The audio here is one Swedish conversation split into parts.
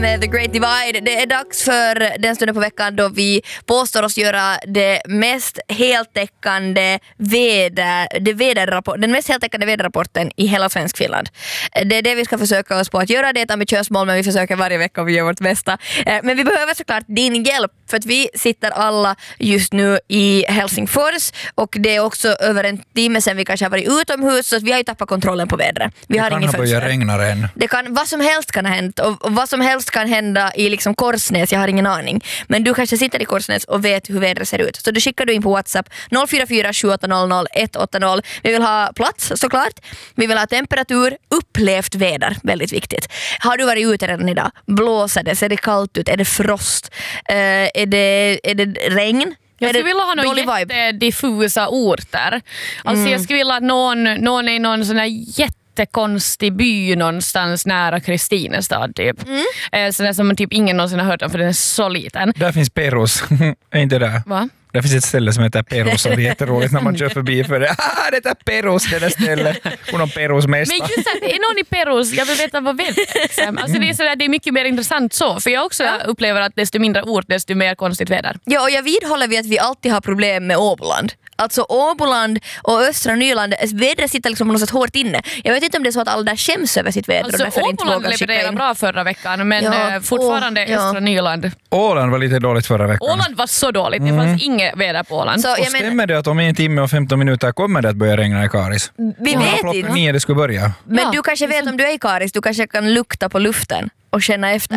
Med The Great Divide. Det är dags för den stunden på veckan då vi påstår oss göra det mest heltäckande den mest heltäckande väderrapporten i hela svensk Finland. Det är det vi ska försöka oss på att göra. Det är ett ambitiöst mål, men vi försöker varje vecka och vi gör vårt bästa. Men vi behöver såklart din hjälp, för att vi sitter alla just nu i Helsingfors och det är också över en timme sedan vi kanske har varit utomhus, så vi har ju tappat kontrollen på vädret. Vi har ingen fönster. Det kan börja regna än. Det kan, vad som helst kan ha hänt och vad som helst kan hända i liksom Korsnäs, jag har ingen aning. Men du kanske sitter i Korsnäs och vet hur vädret ser ut. Så då skickar du in på WhatsApp 044 7800 180. Vi vill ha plats såklart. Vi vill ha temperatur, upplevt väder, väldigt viktigt. Har du varit ute redan idag? Blåser det? Ser det kallt ut? Är det frost? Är det regn? Jag skulle vilja ha några jättediffusa orter. Alltså jag skulle vilja att någon är i någon sån här jättekonstig by någonstans nära Kristinestad typ. Sådär som typ ingen någonsin har hört om, för den är så liten. Där finns Perus, är inte det? Va? Det finns ett ställe som heter Perus och det är jätteroligt när man kör förbi för det. Det är Perus, det där stället. Hon har Perus mesta. Men just att det är någon i Perus, jag vill veta vad vädret liksom. Alltså det är sådär, det är mycket mer intressant så. För jag också upplever att desto mindre ort, desto mer konstigt väder. Ja, och jag vidhåller vid att vi alltid har problem med Åboland. Alltså Åboland och östra Nyland, vädret sitter liksom på något sätt hårt inne. Jag vet inte om det är så att alla där skäms över sitt väder. Alltså och därför inte Åboland vågar skicka levererade in. bra förra veckan, men fortfarande östra Nyland. Åland var lite dåligt förra veckan. Åland var så dåligt, det fanns inget väder på Åland. Så, och stämmer det att om 1 timme och 15 minuter kommer det att börja regna i Karis? Vi vet inte. 9 det skulle börja. Men du kanske vet om du är i Karis, du kanske kan lukta på luften och känna efter.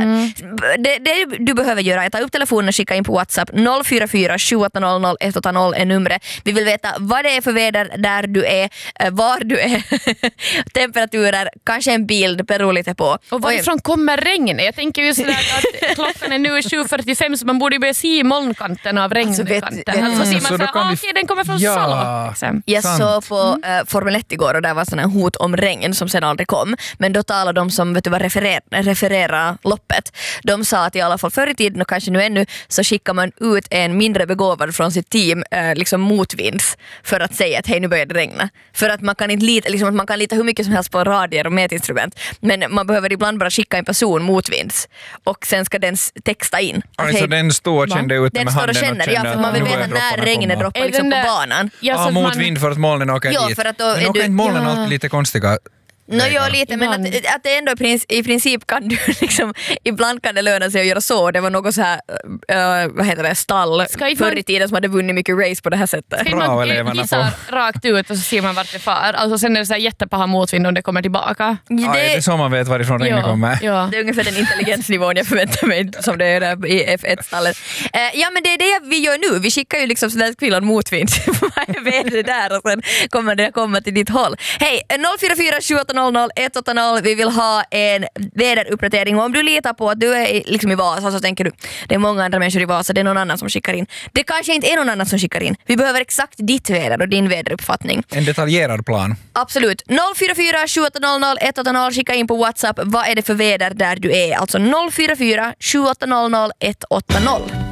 Det du behöver göra är att ta upp telefonen och skicka in på WhatsApp 044 7800 180 är numret. Vi vill veta vad det är för väder där du är, var du är, temperaturer, kanske en bild, beror lite på. Och varifrån kommer regnet? Jag tänker ju sådär att klockan är nu 7:45 så man borde börja se molnkanten av regnkanten. Alltså ser man såhär, den kommer från Salo. Liksom. Jag såg på Formel 1 igår och där var sån en hot om regn som sen aldrig kom. Men då talade de som vet du vad referera loppet. De sa att i alla fall förr i tiden och kanske nu ännu så skickar man ut en mindre begåvad från sitt team liksom motvinds för att säga att hej, nu börjar det regna. För att man kan inte lita, liksom, man kan lita hur mycket som helst på radier och mätinstrument, men man behöver ibland bara skicka en person motvinds och sen ska den texta in. Alltså hej, den står och kände ut med handen och kände ja, för man vill veta när regnet droppar liksom på banan. Ja, motvind för att molnen åker dit. För att då men åker inte molnen alltid lite konstiga? Ja, lite, men att det ändå i princip kan du liksom, ibland kan det löna sig att göra så. Det var något så här vad heter det, stall förr i tiden som hade vunnit mycket race på det här sättet. Ska man gissa rakt ut och så ser man vart det far? Alltså sen är det så här jättepaha motvind om det kommer tillbaka. Det är så man vet varifrån regnet kommer. Ja. Det är ungefär den intelligensnivån jag förväntar mig som det är där i F1-stallet. Ja, men det är det vi gör nu. Vi skickar ju liksom sådär kvillan motvind. Jag vet det där och sen kommer det komma till ditt håll. Hej, 044 7800 180. Vi vill ha en väderuppdatering. Och om du litar på att du är liksom i Vasa så tänker du, det är många andra människor i Vasa, det är någon annan som skickar in. Det kanske inte är någon annan som skickar in. Vi behöver exakt ditt väder och din väderuppfattning. En detaljerad plan. Absolut. 044 7800 180. Skicka in på WhatsApp. Vad är det för väder där du är? Alltså 044 7800 180.